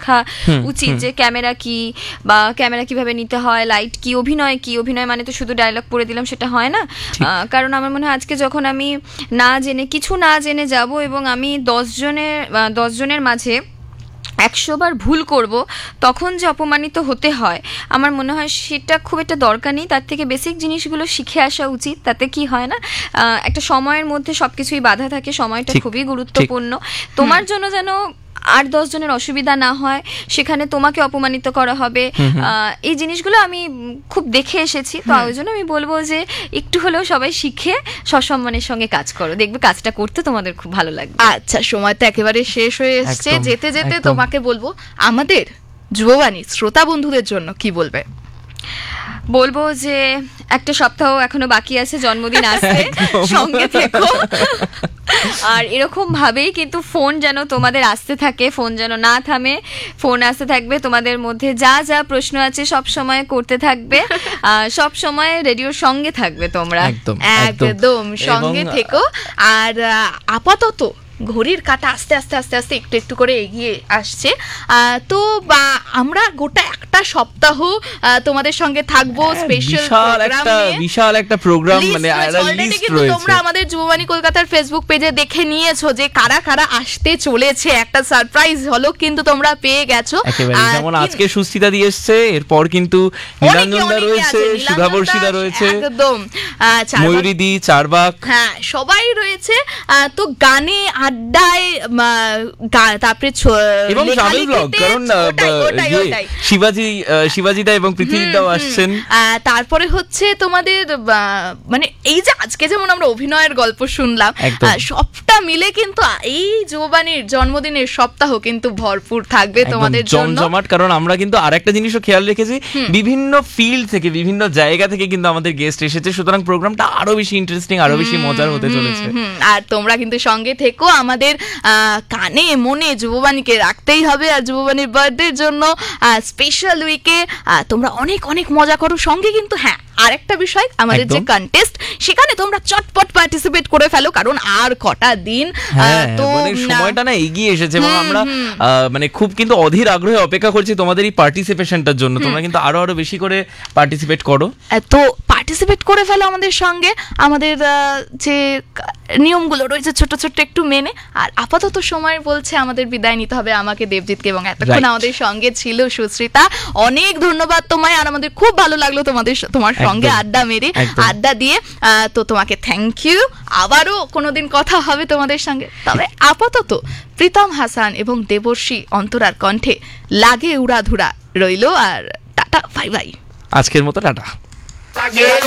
রাখা উচিত, যে ক্যামেরা কি বা ক্যামেরা কিভাবে নিতে হয়, লাইট কি, অভিনয় কি। অভিনয় মানে তো শুধু ডায়লগ পড়ে দিলাম সেটা হয় না। কারণ আমার মনে হয় আজকে যখন আমি কিছু না জেনে যাব এবং আমি 10 জনের মাঝে 100 বার ভুল করব, তখন যে অপমানিত হতে হয়, আমার মনে হয় সেটা খুব একটা দরকার নেই। তার থেকে বেসিক জিনিসগুলো শিখে আসা উচিত। তাতে কি হয় না, একটা সময়ের মধ্যে সবকিছুই বাধা থাকে, সময়টা খুবই গুরুত্বপূর্ণ। তোমার জন্য যেন 8-10 জনের অসুবিধা না হয়, সেখানে তোমাকে অপমানিত করা হবে, এই জিনিসগুলো আমি খুব দেখে এসেছি। তো ওই জন্য আমি বলবো যে একটু হলেও সবাই শিখে সসম্মানের সঙ্গে কাজ করো, দেখবে কাজটা করতে তোমাদের খুব ভালো লাগবে। আচ্ছা, সময় তো একেবারে শেষ হয়ে এসছে। যেতে যেতে তোমাকে বলবো, আমাদের যুববাণী শ্রোতা বন্ধুদের জন্য কি বলবে? বলবো যে একটা সপ্তাহ এখনো বাকি আছে জন্মদিন আসতে, সঙ্গে থেকো। আর এরকম ভাবেই কিন্তু ফোন যেন তোমাদের আসতে থাকে, ফোন যেন না থামে, ফোন আসতে থাকবে। তোমাদের মধ্যে যা যা প্রশ্ন আছে সব সময় করতে থাকবে, সব সময় রেডিওর সঙ্গে থাকবে তোমরা। একদম সঙ্গে থেকো। আর আপাতত ঘড়ির কাঁটা আস্তে আস্তে আস্তে আস্তে একটু একটু করে এগিয়ে আসছে। তো আমরা গোটা একটা সপ্তাহ তোমাদের সঙ্গে থাকবো স্পেশাল বিশাল একটা প্রোগ্রাম, মানে লিস্ট রয়েছে। তোমরা আমাদের যুববাণী কলকাতার ফেসবুক পেজে দেখে নিয়েছো যে কারা কারা আসতে চলেছে। একটা সারপ্রাইজ হলো কিন্তু তোমরা পেয়ে গেছো। যেমন আজকে সুস্থিতা দিয়ে এসছে, এরপর কিন্তু নীলাঞ্জনদা রয়েছে, সুধাবর্ষিদা রয়েছে, একদম ময়ূরীদি, চারবাক, হ্যাঁ সবাই রয়েছে। তো গানে আড্ডায়, তারপরে এবং ট্রাভেল ব্লগ, কারণ শিবাজিদা এবং পৃথিবীদাও আসছেন। তারপরে হচ্ছে তোমাদের মানে এই যে আজকে যেমন আমরা অভিনয়ের গল্প শুনলাম, সবটা মিলে কিন্তু এই যুববাণীর জন্মদিনের সপ্তাহ কিন্তু ভরপুর থাকবে তোমাদের জন্য, জমজমাট। কারণ আমরা কিন্তু আরেকটা জিনিসও খেয়াল রেখেছি, বিভিন্ন ফিল্ড থেকে, বিভিন্ন জায়গা থেকে কিন্তু আমাদের গেস্ট এসেছে, সুতরাং প্রোগ্রামটা আরো বেশি ইন্টারেস্টিং, আরো বেশি মজার হতে চলেছে। আর তোমরা কিন্তু সঙ্গে থেকো, আমাদের কানে মনে যুববাণীকে রাখতেই হবে। আর যুববাণীর বার্থডের জন্য স্পেশাল উইকে তোমরা অনেক অনেক মজা করো সঙ্গে। কিন্তু হ্যাঁ, আরেকটা বিষয়, আমাদের যে কন্টেস্ট, সেখানে তোমরা চটপট পার্টিসিপেট করে ফেলো, কারণ আর কটা দিন তো সময়টা না এগিয়ে এসেছে এবং আমরা মানে খুব কিন্তু অধীর আগ্রহে অপেক্ষা করছি তোমাদের এই পার্টিসিপেশনটার জন্য। তোমরা কিন্তু আরো আরো বেশি করে পার্টিসিপেট করো। তো পার্টিসিপেট করে ফেলো আমাদের সঙ্গে, আমাদের যে নিয়মগুলো রয়েছে ছোট ছোট একটু মেনে। আর আপাতত সময় বলছে আমাদের বিদায় নিতে হবে, আমাকে, দেবজিৎকে, এবং এতক্ষণ আমাদের সঙ্গে ছিল সুশ্রিতা। অনেক ধন্যবাদ তোমায়। আর আমাদের খুব ভালো লাগলো তোমার সঙ্গে আড্ডা দিয়ে। তো তোমাকে থ্যাংক ইউ। আবারও কোনোদিন কথা হবে তোমাদের সঙ্গে। তবে আপাতত প্রীতম হাসান এবং দেবর্ষী অন্তরার কণ্ঠে লাগে উড়াধুরা রইল। আর টাটা, বাই বাই। আজকের মতো টাটা।